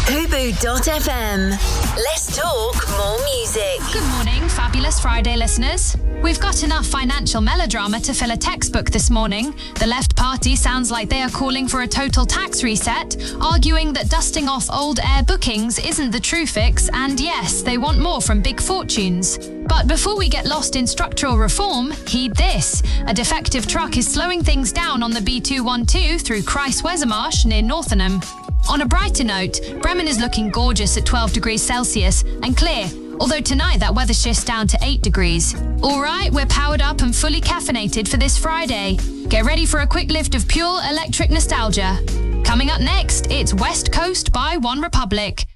Fubu.fm. Let's talk more music. Good morning, fabulous Friday listeners. We've got enough financial melodrama to fill a textbook this morning. The Left Party sounds like they are calling for a total tax reset, arguing that dusting off old air bookings isn't the true fix, and yes, they want more from big fortunes. But before we get lost in structural reform, heed this. A defective truck is slowing things down on the B212 through Christ-Wesermarsh near Northenham. On a brighter note, Bremen is looking gorgeous at 12 degrees Celsius and clear, although tonight that weather shifts down to 8 degrees. All right, we're powered up and fully caffeinated for this Friday. Get ready for a quick lift of pure electric nostalgia. Coming up next, it's West Coast by One Republic.